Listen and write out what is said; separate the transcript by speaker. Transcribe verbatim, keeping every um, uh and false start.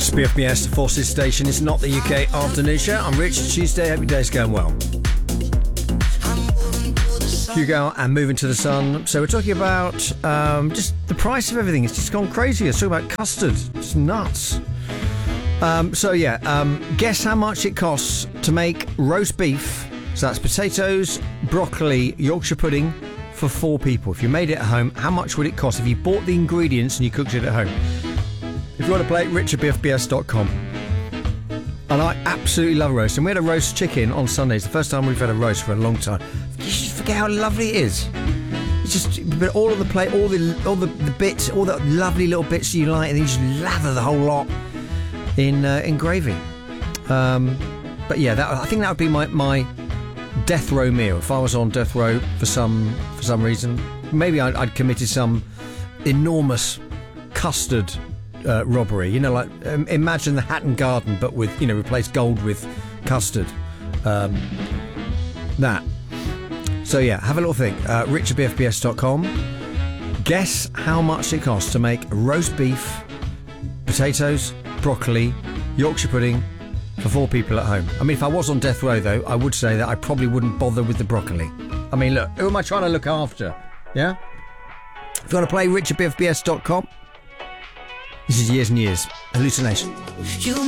Speaker 1: Yes, B F B S, the Forces Station. It's not the U K afternoon show. I'm Rich. It's Tuesday. Hope your day's going well. Hugo and Moving to the Sun. So we're talking about um, just the price of everything. It's just gone crazy. Let's talk about custard. It's nuts. Um, so yeah, um, guess how much it costs to make roast beef. So that's potatoes, broccoli, Yorkshire pudding for four people. If you made it at home, how much would it cost if you bought the ingredients and you cooked it at home? If you want to play, rich at b f b s dot com. And I absolutely love roast. And we had a roast chicken on Sundays. The first time we've had a roast for a long time. You just forget how lovely it is. It's just but all of the plate, all the all the, the bits, all the lovely little bits you like, and then you just lather the whole lot in uh, in gravy. Um, but yeah, that, I think that would be my, my death row meal. If I was on death row for some for some reason, maybe I'd, I'd committed some enormous custard Uh, robbery, you know, like um, imagine the Hatton Garden, but with, you know, replace gold with custard. Um, that. So yeah, have a little think. Uh, rich at b f b s dot com. Guess how much it costs to make roast beef, potatoes, broccoli, Yorkshire pudding for four people at home. I mean, if I was on death row, though, I would say that I probably wouldn't bother with the broccoli. I mean, look, who am I trying to look after? Yeah? If you want to play, rich at b f b s dot com. This is Years and Years. Hallucination. You